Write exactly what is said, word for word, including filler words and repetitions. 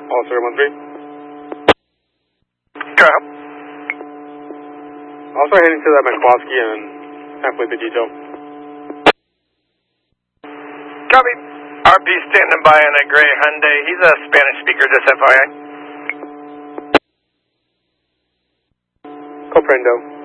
All zero one three. Go ahead. Also heading to that McCloskey and halfway the detail. Copy. R P standing by on a gray Hyundai. He's a Spanish speaker, just F Y I. Comprendo.